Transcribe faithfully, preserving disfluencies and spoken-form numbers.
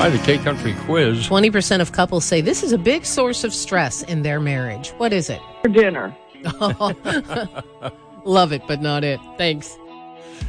Hi, the K-Country Quiz. twenty percent of couples say this is a big source of stress in their marriage. What is it? For dinner. Love it, but not it. Thanks.